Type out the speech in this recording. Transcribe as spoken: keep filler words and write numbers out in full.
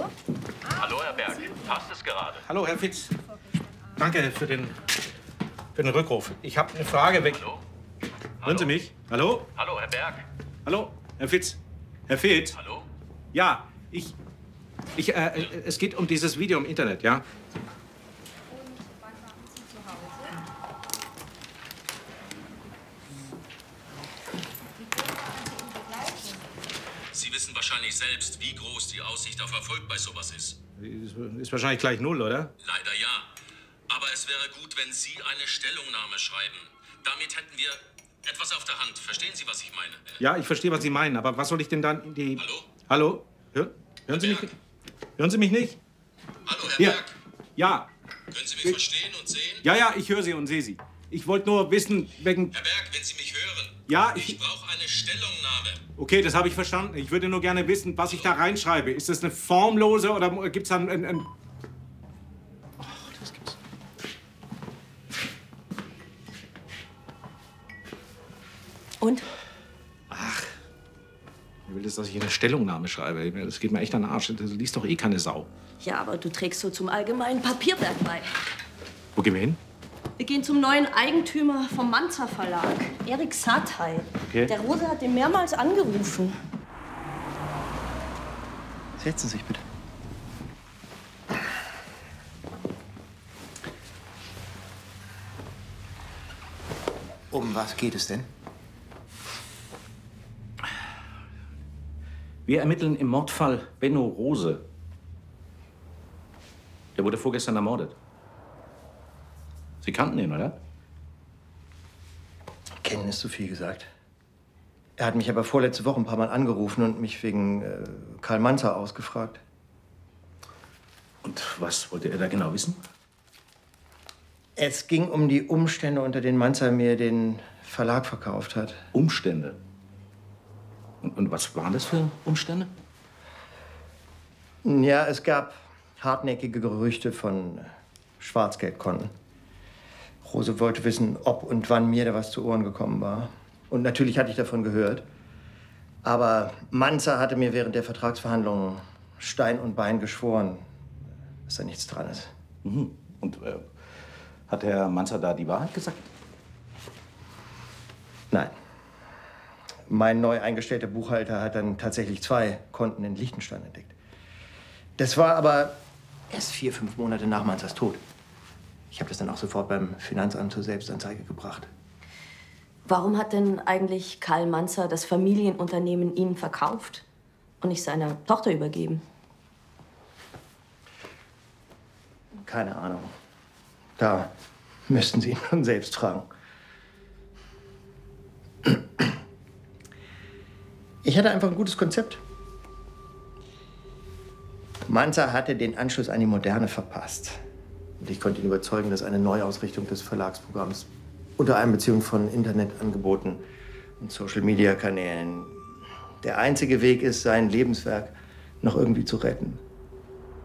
Hallo, Herr Berg. Passt es gerade? Hallo, Herr Fitz. Danke für den, für den Rückruf. Ich habe eine Frage weg. Hallo? Hören Sie mich? Hallo? Hallo, Herr Berg. Hallo? Herr Fitz? Herr Fitz? Hallo? Ja, ich... ich äh, es geht um dieses Video im Internet, ja? Sie wissen wahrscheinlich selbst, wie groß die Aussicht auf Erfolg bei sowas ist. Ist wahrscheinlich gleich null, oder? Leider ja. Aber es wäre gut, wenn Sie eine Stellungnahme schreiben. Damit hätten wir etwas auf der Hand. Verstehen Sie, was ich meine? Ja, ich verstehe, was Sie meinen. Aber was soll ich denn dann in die... Hallo? Hallo? Hör, hören Sie mich? Hören Sie mich nicht? Hallo, Herr Ja. Berg. Ja. Können Sie mich verstehen und sehen? Ja, ja, ich höre Sie und sehe Sie. Ich wollte nur wissen, wegen... Herr Berg, wenn Sie mich hören. Ja, ich... Ich brauche eine Stellungnahme. Okay, das habe ich verstanden. Ich würde nur gerne wissen, was ich da reinschreibe. Ist das eine formlose oder gibt es da ein... ein, ein Ach, das gibt's. Und? Ach, ich will jetzt, dass ich eine Stellungnahme schreibe. Das geht mir echt an den Arsch. Das liest doch eh keine Sau. Ja, aber du trägst so zum allgemeinen Papierberg bei. Wo gehen wir hin? Wir gehen zum neuen Eigentümer vom Manzer Verlag, Erik Satai. Okay. Der Rose hat ihn mehrmals angerufen. Setzen Sie sich bitte. Um was geht es denn? Wir ermitteln im Mordfall Benno Rose. Der wurde vorgestern ermordet. Sie kannten ihn, oder? Kennen ist zu viel gesagt. Er hat mich aber vorletzte Woche ein paar Mal angerufen und mich wegen äh, Karl Manzer ausgefragt. Und was wollte er da genau wissen? Es ging um die Umstände, unter denen Manzer mir den Verlag verkauft hat. Umstände? Und, und was waren das für Umstände? Ja, es gab hartnäckige Gerüchte von Schwarzgeldkonten. Rose wollte wissen, ob und wann mir da was zu Ohren gekommen war. Und natürlich hatte ich davon gehört. Aber Manzer hatte mir während der Vertragsverhandlungen Stein und Bein geschworen, dass da nichts dran ist. Mhm. Und äh, hat Herr Manzer da die Wahrheit gesagt? Nein. Mein neu eingestellter Buchhalter hat dann tatsächlich zwei Konten in Liechtenstein entdeckt. Das war aber erst vier, fünf Monate nach Manzers Tod. Ich habe das dann auch sofort beim Finanzamt zur Selbstanzeige gebracht. Warum hat denn eigentlich Karl Manzer das Familienunternehmen Ihnen verkauft und nicht seiner Tochter übergeben? Keine Ahnung. Da müssten Sie ihn schon selbst fragen. Ich hatte einfach ein gutes Konzept. Manzer hatte den Anschluss an die Moderne verpasst. Und ich konnte ihn überzeugen, dass eine Neuausrichtung des Verlagsprogramms unter Einbeziehung von Internetangeboten und Social-Media-Kanälen der einzige Weg ist, sein Lebenswerk noch irgendwie zu retten.